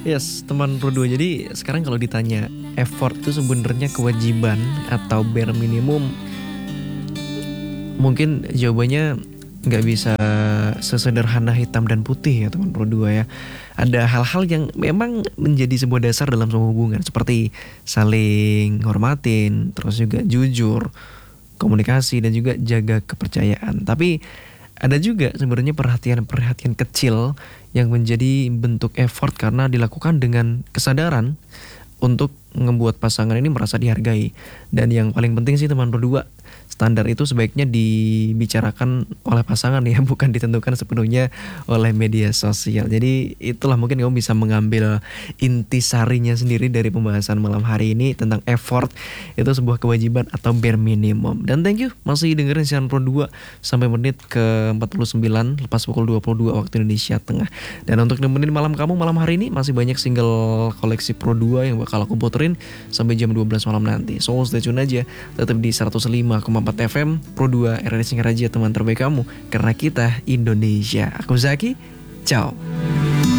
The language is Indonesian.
Yes, teman Pro 2. Jadi sekarang kalau ditanya effort itu sebenarnya kewajiban atau bare minimum, mungkin jawabannya nggak bisa sesederhana hitam dan putih ya teman Pro 2 ya. Ada hal-hal yang memang menjadi sebuah dasar dalam sebuah hubungan seperti saling hormatin, terus juga jujur, komunikasi dan juga jaga kepercayaan. Tapi ada juga sebenarnya perhatian-perhatian kecil yang menjadi bentuk effort karena dilakukan dengan kesadaran untuk membuat pasangan ini merasa dihargai. Dan yang paling penting sih teman berdua, standar itu sebaiknya dibicarakan oleh pasangan ya, bukan ditentukan sepenuhnya oleh media sosial. Jadi itulah mungkin kamu bisa mengambil intisarinya sendiri dari pembahasan malam hari ini tentang effort itu sebuah kewajiban atau bare minimum. Dan thank you masih dengerin siaran Pro 2 sampai menit ke 49 lepas pukul 22 waktu Indonesia Tengah. Dan untuk nemenin malam kamu malam hari ini masih banyak single koleksi Pro 2 yang bakal aku puterin sampai jam 12 malam nanti. So stay tune aja, tetap di 105,4 FM Pro 2 RRI Singaraja, teman terbaik kamu karena kita Indonesia. Aku Zaki, ciao.